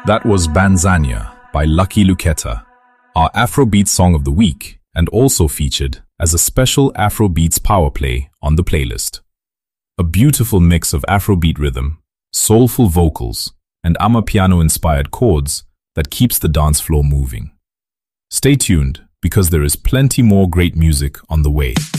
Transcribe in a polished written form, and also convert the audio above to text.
That was Banzania by Lucky Luchetta, our Afrobeat song of the week, and also featured as a special Afrobeats power play on the playlist. A beautiful mix of Afrobeat rhythm, soulful vocals, and Amapiano-inspired chords that keeps the dance floor moving. Stay tuned, because there is plenty more great music on the way.